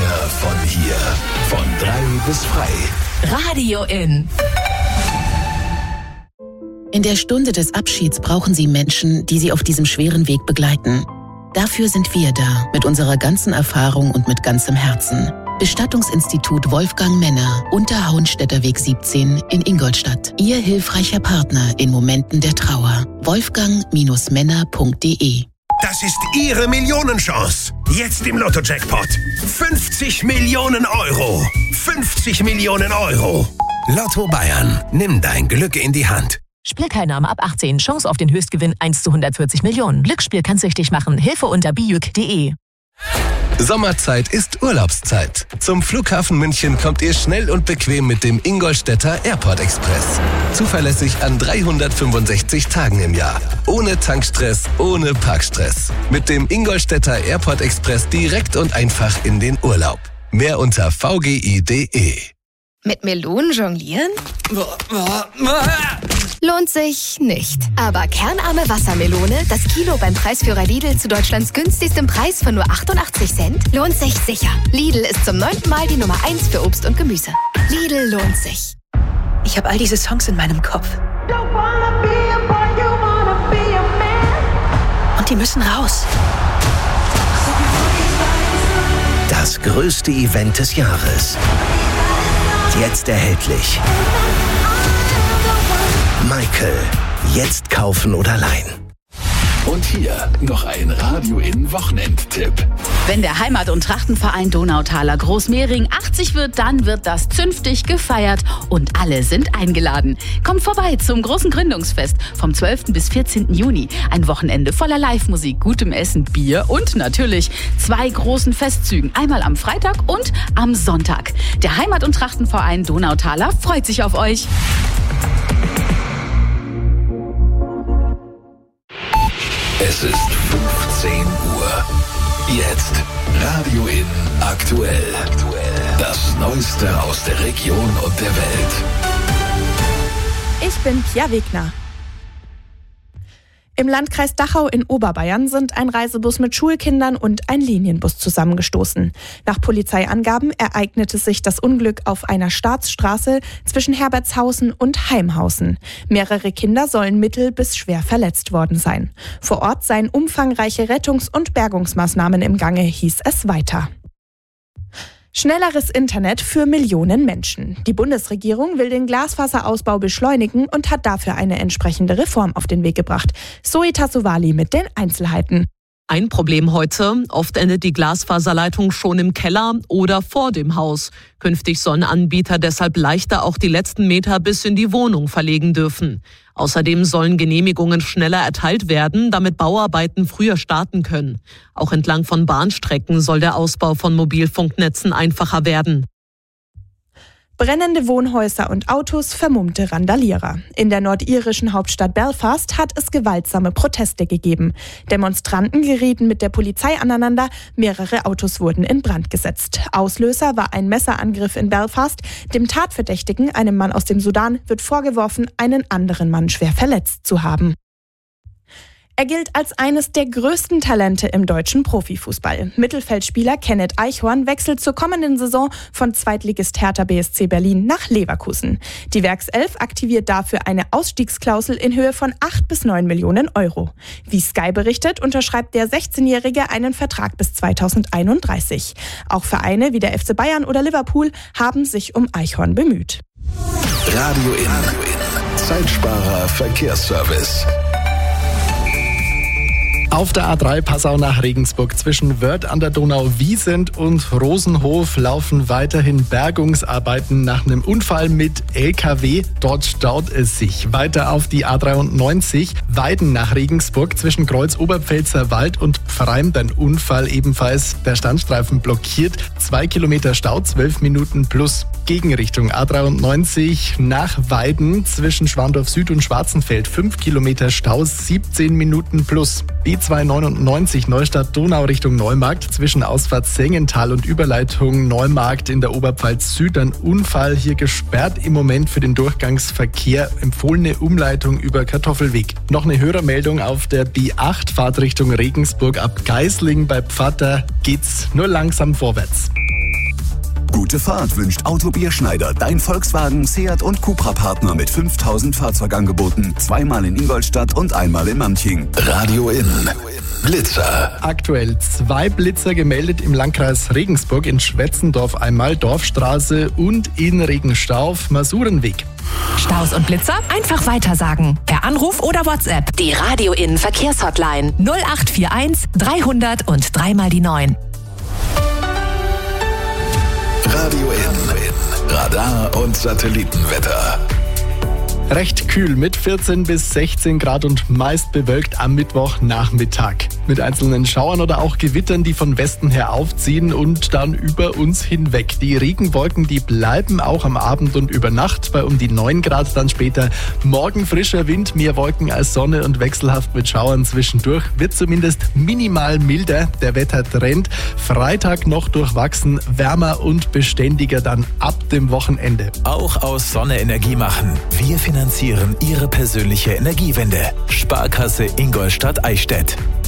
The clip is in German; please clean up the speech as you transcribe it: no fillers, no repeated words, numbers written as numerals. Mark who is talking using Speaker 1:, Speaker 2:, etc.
Speaker 1: von hier. Von 3 bis frei.
Speaker 2: Radio In.
Speaker 3: In der Stunde des Abschieds brauchen Sie Menschen, die Sie auf diesem schweren Weg begleiten. Dafür sind wir da, mit unserer ganzen Erfahrung und mit ganzem Herzen. Bestattungsinstitut Wolfgang Männer, Unterhauenstädter Weg 17 in Ingolstadt. Ihr hilfreicher Partner in Momenten der Trauer. wolfgang-männer.de.
Speaker 4: Das ist Ihre Millionenchance. Jetzt im Lotto-Jackpot. 50 Millionen Euro. 50 Millionen Euro. Lotto Bayern. Nimm dein Glück in die Hand.
Speaker 2: Spielteilnahme ab 18. Chance auf den Höchstgewinn 1 zu 140 Millionen. Glücksspiel kann süchtig machen. Hilfe unter bijuk.de.
Speaker 1: Sommerzeit ist Urlaubszeit. Zum Flughafen München kommt ihr schnell und bequem mit dem Ingolstädter Airport Express. Zuverlässig an 365 Tagen im Jahr. Ohne Tankstress, ohne Parkstress. Mit dem Ingolstädter Airport Express direkt und einfach in den Urlaub. Mehr unter vgi.de.
Speaker 5: Mit Melonen jonglieren? Lohnt sich nicht. Aber kernarme Wassermelone, das Kilo beim Preisführer Lidl zu Deutschlands günstigstem Preis von nur 88 Cent, lohnt sich sicher. Lidl ist zum 9. Mal die Nummer 1 für Obst und Gemüse. Lidl lohnt sich.
Speaker 6: Ich habe all diese Songs in meinem Kopf. Und die müssen raus.
Speaker 7: Das größte Event des Jahres. Jetzt erhältlich. Michael. Jetzt kaufen oder leihen.
Speaker 1: Und hier noch ein Radio In Wochenendtipp.
Speaker 8: Wenn der Heimat- und Trachtenverein Donautaler Großmehring 80 wird, dann wird das zünftig gefeiert und alle sind eingeladen. Kommt vorbei zum großen Gründungsfest vom 12. bis 14. Juni. Ein Wochenende voller Live-Musik, gutem Essen, Bier und natürlich 2 großen Festzügen. Einmal am Freitag und am Sonntag. Der Heimat- und Trachtenverein Donautaler freut sich auf euch.
Speaker 1: Es ist 15 Uhr. Jetzt Radio In aktuell. Das Neueste aus der Region und der Welt.
Speaker 9: Ich bin Pia Wegner. Im Landkreis Dachau in Oberbayern sind ein Reisebus mit Schulkindern und ein Linienbus zusammengestoßen. Nach Polizeiangaben ereignete sich das Unglück auf einer Staatsstraße zwischen Herbertshausen und Heimhausen. Mehrere Kinder sollen mittel bis schwer verletzt worden sein. Vor Ort seien umfangreiche Rettungs- und Bergungsmaßnahmen im Gange, hieß es weiter. Schnelleres Internet für Millionen Menschen. Die Bundesregierung will den Glasfaserausbau beschleunigen und hat dafür eine entsprechende Reform auf den Weg gebracht. Zoe Tassovali mit den Einzelheiten.
Speaker 10: Ein Problem heute, oft endet die Glasfaserleitung schon im Keller oder vor dem Haus. Künftig sollen Anbieter deshalb leichter auch die letzten Meter bis in die Wohnung verlegen dürfen. Außerdem sollen Genehmigungen schneller erteilt werden, damit Bauarbeiten früher starten können. Auch entlang von Bahnstrecken soll der Ausbau von Mobilfunknetzen einfacher werden.
Speaker 9: Brennende Wohnhäuser und Autos, vermummte Randalierer. In der nordirischen Hauptstadt Belfast hat es gewaltsame Proteste gegeben. Demonstranten gerieten mit der Polizei aneinander, mehrere Autos wurden in Brand gesetzt. Auslöser war ein Messerangriff in Belfast. Dem Tatverdächtigen, einem Mann aus dem Sudan, wird vorgeworfen, einen anderen Mann schwer verletzt zu haben. Er gilt als eines der größten Talente im deutschen Profifußball. Mittelfeldspieler Kenneth Eichhorn wechselt zur kommenden Saison von Zweitligist Hertha BSC Berlin nach Leverkusen. Die Werkself aktiviert dafür eine Ausstiegsklausel in Höhe von 8 bis 9 Millionen Euro. Wie Sky berichtet, unterschreibt der 16-Jährige einen Vertrag bis 2031. Auch Vereine wie der FC Bayern oder Liverpool haben sich um Eichhorn bemüht.
Speaker 1: Radio In. Zeitsparer Verkehrsservice.
Speaker 11: Auf der A3 Passau nach Regensburg zwischen Wörth an der Donau-Wiesent und Rosenhof laufen weiterhin Bergungsarbeiten nach einem Unfall mit LKW. Dort staut es sich. Weiter auf die A93 Weiden nach Regensburg zwischen Kreuz-Oberpfälzer Wald und Pfreim. Ein Unfall ebenfalls. Der Standstreifen blockiert. 2 Kilometer Stau, 12 Minuten plus. Gegenrichtung A93 nach Weiden zwischen Schwandorf Süd und Schwarzenfeld. 5 Kilometer Stau, 17 Minuten plus. B299 Neustadt-Donau Richtung Neumarkt zwischen Ausfahrt Sengenthal und Überleitung Neumarkt in der Oberpfalz Süd. Ein Unfall hier gesperrt im Moment für den Durchgangsverkehr. Empfohlene Umleitung über Kartoffelweg. Noch eine Hörermeldung auf der B8 Fahrt Richtung Regensburg ab Geislingen bei Pfatter geht's nur langsam vorwärts.
Speaker 12: Gute Fahrt wünscht Auto Bierschneider, dein Volkswagen, Seat und Cupra-Partner mit 5000 Fahrzeugangeboten. Zweimal in Ingolstadt und einmal in Manching.
Speaker 1: Radio In. Blitzer.
Speaker 11: Aktuell 2 Blitzer gemeldet im Landkreis Regensburg, in Schwetzendorf einmal, Dorfstraße, und in Regenstauf, Masurenweg.
Speaker 2: Staus und Blitzer einfach weitersagen. Per Anruf oder WhatsApp. Die Radio In Verkehrshotline 0841 300 und 3x9.
Speaker 1: Radio In. Radar und Satellitenwetter.
Speaker 11: Recht kühl mit 14 bis 16 Grad und meist bewölkt am Mittwochnachmittag. Mit einzelnen Schauern oder auch Gewittern, die von Westen her aufziehen und dann über uns hinweg. Die Regenwolken, die bleiben auch am Abend und über Nacht bei um die 9 Grad dann später. Morgen frischer Wind, mehr Wolken als Sonne und wechselhaft mit Schauern zwischendurch. Wird zumindest minimal milder. Der Wettertrend. Freitag noch durchwachsen, wärmer und beständiger dann ab dem Wochenende.
Speaker 13: Auch aus Sonne Energie machen. Wir finanzieren Ihre persönliche Energiewende. Sparkasse Ingolstadt-Eichstätt.